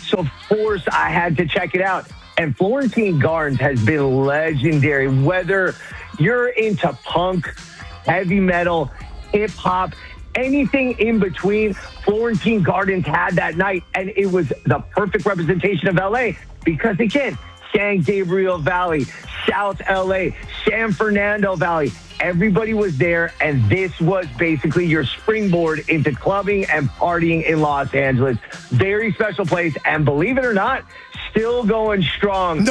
So, of course, I had to check it out. And Florentine Gardens has been legendary. Whether you're into punk, heavy metal, hip-hop, anything in between, Florentine Gardens had that night. And it was the perfect representation of L.A. because, again, San Gabriel Valley, South LA, San Fernando Valley. Everybody was there, and this was basically your springboard into clubbing and partying in Los Angeles. Very special place, and believe it or not, still going strong.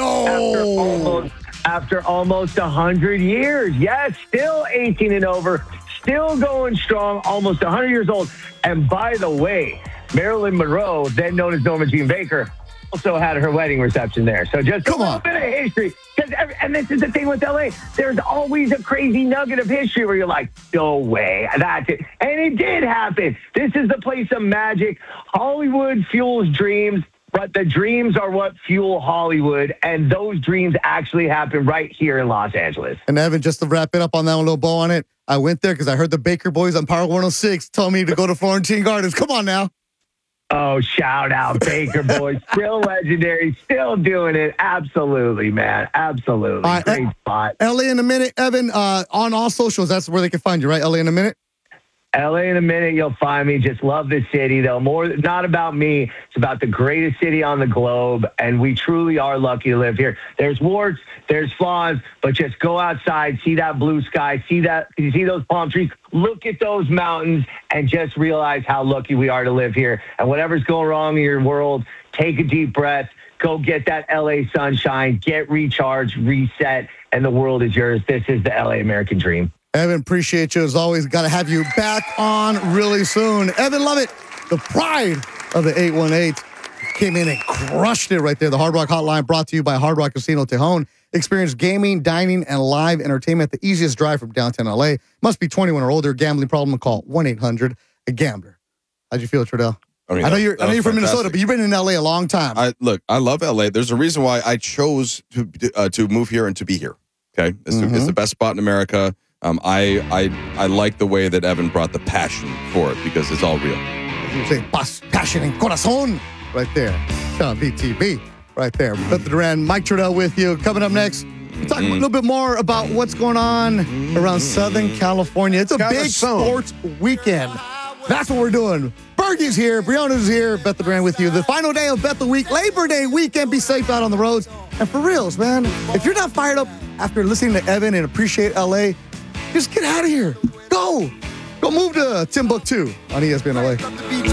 No! After almost 100 years. Yes, still 18 and over, still going strong, almost 100 years old. And by the way, Marilyn Monroe, then known as Norma Jean Baker, also had her wedding reception there. So just a little bit of history. And this is the thing with LA. There's always a crazy nugget of history where you're like, no way, that's it. And it did happen. This is the place of magic. Hollywood fuels dreams, but the dreams are what fuel Hollywood. And those dreams actually happen right here in Los Angeles. And Evan, just to wrap it up on that one, little bow on it, I went there because I heard the Baker boys on Power 106 tell me to go to Florentine Gardens. Come on now. Oh, shout out Baker boys. Still legendary. Still doing it. Absolutely, man. Absolutely. Right, great spot. LA in a minute, Evan, on all socials. That's where they can find you, right? LA in a minute? LA in a minute, you'll find me. Just love the city, though. More, not about me. It's about the greatest city on the globe, and we truly are lucky to live here. There's warts, there's flaws, but just go outside, see that blue sky, see those palm trees, look at those mountains, and just realize how lucky we are to live here. And whatever's going wrong in your world, take a deep breath, go get that LA sunshine, get recharged, reset, and the world is yours. This is the LA American dream. Evan, appreciate you as always. Got to have you back on really soon. Evan Lovett, the pride of the 818, came in and crushed it right there. The Hard Rock Hotline brought to you by Hard Rock Casino Tejon. Experience gaming, dining, and live entertainment. The easiest drive from downtown LA. Must be 21 or older. Gambling problem? Call 1-800-GAMBLER. How'd you feel, Trudell? I know you're from Minnesota, but you've been in LA a long time. I love LA. There's a reason why I chose to move here and to be here. Okay, it's the best spot in America. I like the way that Evan brought the passion for it because it's all real. You say passion and corazón right there. BTB right there. Beth Duran, Mike Trudell with you. Coming up next, we're talking a little bit more about what's going on around Southern California. It's a big sports weekend. That's what we're doing. Bergie's here. Brianna's here. Beth Duran with you. The final day of Bethel Week, Labor Day weekend. Be safe out on the roads. And for reals, man, if you're not fired up after listening to Evan and appreciate LA, just get out of here. Go move to Timbuktu on ESPN LA.